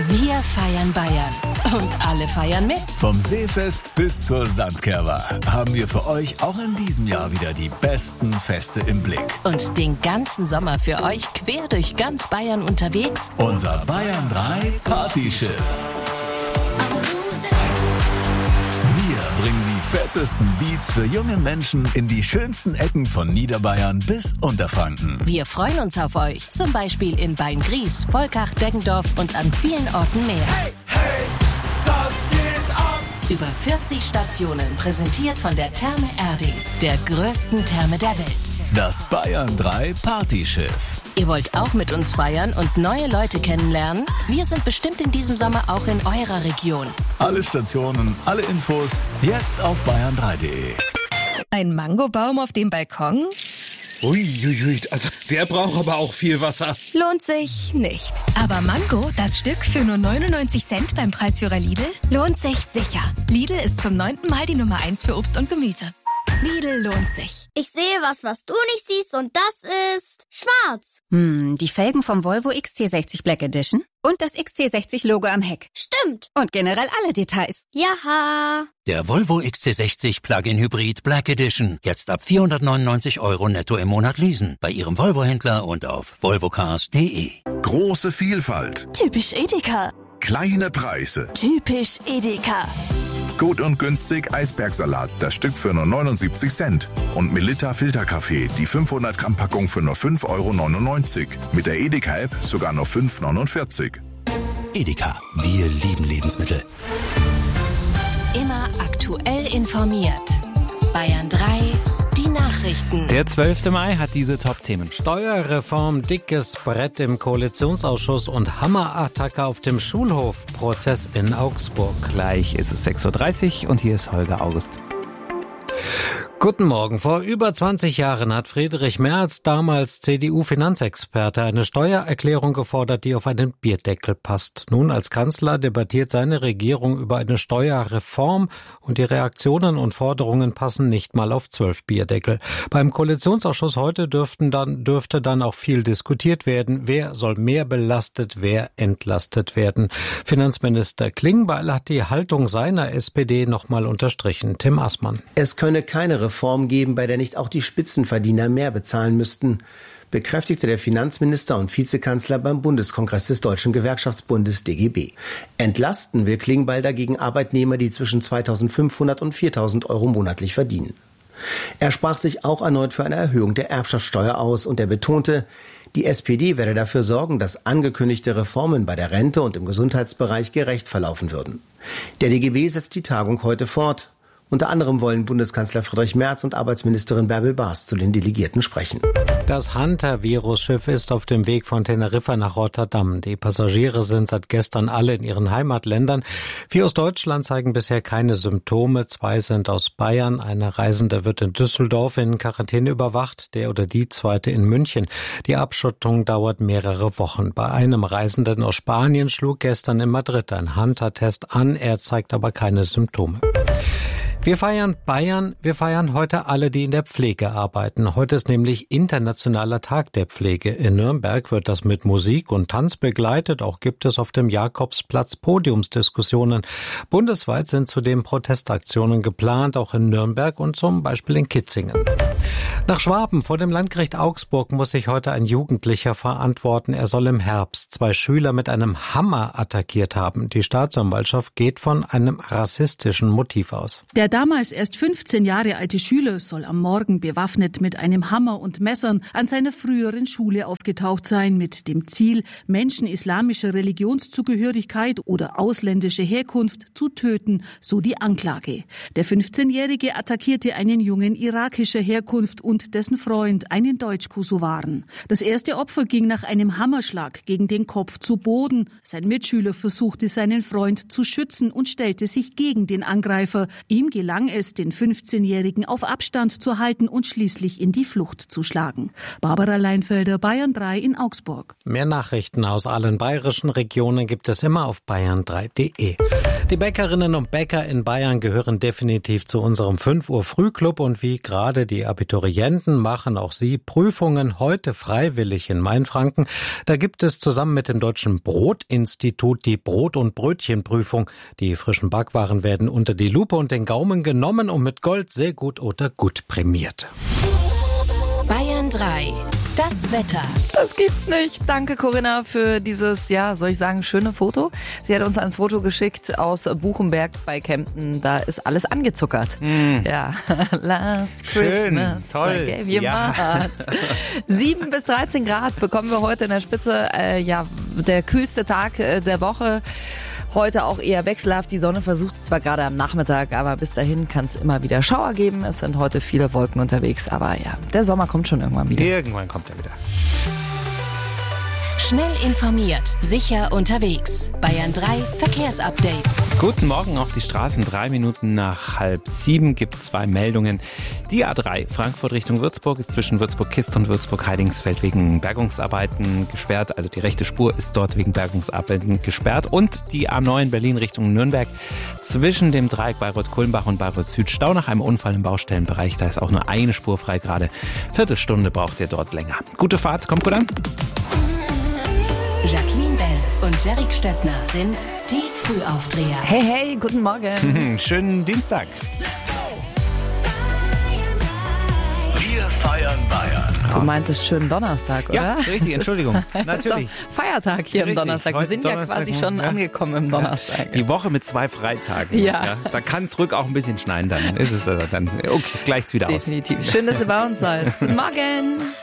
Wir feiern Bayern und alle feiern mit. Vom Seefest bis zur Sandkerber haben wir für euch auch in diesem Jahr wieder die besten Feste im Blick. Und den ganzen Sommer für euch quer durch ganz Bayern unterwegs. Unser Bayern 3 Partyschiff. Wir bringen die fettesten Beats für junge Menschen in die schönsten Ecken von Niederbayern bis Unterfranken. Wir freuen uns auf euch, zum Beispiel in Beingries, Volkach, Deggendorf und an vielen Orten mehr. Hey, hey, das geht ab! Über 40 Stationen, präsentiert von der Therme Erding, der größten Therme der Welt. Das Bayern 3 Partyschiff. Ihr wollt auch mit uns feiern und neue Leute kennenlernen? Wir sind bestimmt in diesem Sommer auch in eurer Region. Alle Stationen, alle Infos jetzt auf bayern3.de. Ein Mangobaum auf dem Balkon? Uiuiui, also der braucht aber auch viel Wasser. Lohnt sich nicht. Aber Mango, das Stück für nur 99 Cent beim Preisführer Lidl, lohnt sich sicher. Lidl ist zum 9. Mal die Nummer 1 für Obst und Gemüse. Lidl lohnt sich. Ich sehe was du nicht siehst, und das ist schwarz. Die Felgen vom Volvo XC60 Black Edition und das XC60-Logo am Heck. Stimmt. Und generell alle Details. Jaha. Der Volvo XC60 Plug-in Hybrid Black Edition. Jetzt ab 499 € netto im Monat leasen. Bei Ihrem Volvo-Händler und auf volvocars.de. Große Vielfalt. Typisch Edeka. Kleine Preise. Typisch Edeka. Gut und günstig Eisbergsalat, das Stück für nur 79 Cent. Und Melitta Filterkaffee, die 500 Gramm Packung für nur 5,99 €. Mit der Edeka-App sogar nur 5,49 €. Edeka, wir lieben Lebensmittel. Immer aktuell informiert. Bayern 3, die Nachrichten. Der 12. Mai hat diese Top-Themen. Steuerreform, dickes Brett im Koalitionsausschuss und Hammerattacke auf dem Schulhof. Prozess in Augsburg. Gleich ist es 6:30 Uhr und hier ist Holger August. Guten Morgen. Vor über 20 Jahren hat Friedrich Merz, damals CDU-Finanzexperte, eine Steuererklärung gefordert, die auf einen Bierdeckel passt. Nun als Kanzler debattiert seine Regierung über eine Steuerreform und die Reaktionen und Forderungen passen nicht mal auf 12 Bierdeckel. Beim Koalitionsausschuss heute dürfte dann auch viel diskutiert werden. Wer soll mehr belastet, wer entlastet werden? Finanzminister Klingbeil hat die Haltung seiner SPD nochmal unterstrichen. Tim Assmann. Es könne keine Reform geben, bei der nicht auch die Spitzenverdiener mehr bezahlen müssten, bekräftigte der Finanzminister und Vizekanzler beim Bundeskongress des Deutschen Gewerkschaftsbundes DGB. Entlasten will Klingbeil dagegen Arbeitnehmer, die zwischen 2.500 und 4.000 € monatlich verdienen. Er sprach sich auch erneut für eine Erhöhung der Erbschaftssteuer aus und er betonte, die SPD werde dafür sorgen, dass angekündigte Reformen bei der Rente und im Gesundheitsbereich gerecht verlaufen würden. Der DGB setzt die Tagung heute fort. Unter anderem wollen Bundeskanzler Friedrich Merz und Arbeitsministerin Bärbel Baas zu den Delegierten sprechen. Das Hunter-Virusschiff ist auf dem Weg von Teneriffa nach Rotterdam. Die Passagiere sind seit gestern alle in ihren Heimatländern. 4 aus Deutschland zeigen bisher keine Symptome. 2 sind aus Bayern. Eine Reisende wird in Düsseldorf in Quarantäne überwacht, der oder die zweite in München. Die Abschottung dauert mehrere Wochen. Bei einem Reisenden aus Spanien schlug gestern in Madrid ein Hunter-Test an. Er zeigt aber keine Symptome. Wir feiern Bayern, wir feiern heute alle, die in der Pflege arbeiten. Heute ist nämlich Internationaler Tag der Pflege. In Nürnberg wird das mit Musik und Tanz begleitet. Auch gibt es auf dem Jakobsplatz Podiumsdiskussionen. Bundesweit sind zudem Protestaktionen geplant, auch in Nürnberg und zum Beispiel in Kitzingen. Nach Schwaben vor dem Landgericht Augsburg muss sich heute ein Jugendlicher verantworten. Er soll im Herbst 2 Schüler mit einem Hammer attackiert haben. Die Staatsanwaltschaft geht von einem rassistischen Motiv aus. Der damals erst 15 Jahre alte Schüler soll am Morgen bewaffnet mit einem Hammer und Messern an seiner früheren Schule aufgetaucht sein, mit dem Ziel, Menschen islamischer Religionszugehörigkeit oder ausländischer Herkunft zu töten, so die Anklage. Der 15-Jährige attackierte einen Jungen irakischer Herkunft und dessen Freund, einen Deutsch-Kosovaren. Das erste Opfer ging nach einem Hammerschlag gegen den Kopf zu Boden. Sein Mitschüler versuchte, seinen Freund zu schützen und stellte sich gegen den Angreifer. Ihm gelang es, den 15-Jährigen auf Abstand zu halten und schließlich in die Flucht zu schlagen. Barbara Leinfelder, Bayern 3 in Augsburg. Mehr Nachrichten aus allen bayerischen Regionen gibt es immer auf bayern3.de. Die Bäckerinnen und Bäcker in Bayern gehören definitiv zu unserem 5 Uhr Frühclub und wie gerade die Abiturienten machen auch sie Prüfungen heute freiwillig in Mainfranken. Da gibt es zusammen mit dem Deutschen Brotinstitut die Brot- und Brötchenprüfung. Die frischen Backwaren werden unter die Lupe und den Gaumen genommen und mit Gold, sehr gut oder gut prämiert. Bayern 3. Das Wetter. Das gibt's nicht. Danke, Corinna, für dieses, soll ich sagen, schöne Foto. Sie hat uns ein Foto geschickt aus Buchenberg bei Kempten. Da ist alles angezuckert. Ja, last Christmas, toll. I gave you my heart. 7 bis 13 Grad bekommen wir heute in der Spitze. Der kühlste Tag der Woche. Heute auch eher wechselhaft. Die Sonne versucht es zwar gerade am Nachmittag, aber bis dahin kann es immer wieder Schauer geben. Es sind heute viele Wolken unterwegs, aber der Sommer kommt schon irgendwann wieder. Irgendwann kommt er wieder. Schnell informiert, sicher unterwegs. Bayern 3 Verkehrsupdate. Guten Morgen auf die Straßen. 3 Minuten nach 6:30 gibt 2 Meldungen. Die A3 Frankfurt Richtung Würzburg ist zwischen Würzburg-Kist und Würzburg-Heidingsfeld wegen Bergungsarbeiten gesperrt. Also die rechte Spur ist dort wegen Bergungsarbeiten gesperrt. Und die A9 Berlin Richtung Nürnberg zwischen dem Dreieck Bayreuth-Kulmbach und Bayreuth-Süd Stau nach einem Unfall im Baustellenbereich. Da ist auch nur eine Spur frei gerade. Viertelstunde braucht ihr dort länger. Gute Fahrt, kommt gut an. Jacqueline Bell und Jerick Stöckner sind die Frühaufdreher. Hey, guten Morgen. Schönen Dienstag. Wir feiern Bayern. Du meintest schönen Donnerstag, oder? Ja, richtig, Entschuldigung. Natürlich. Ist doch Feiertag hier am Donnerstag. Wir sind ja quasi schon angekommen im Donnerstag. Die Woche mit 2 Freitagen. Ja. Da kann es rück auch ein bisschen schneien, dann ist es dann. Okay, es gleicht wieder aus. Definitiv. Schön, dass ihr bei uns seid. Guten Morgen.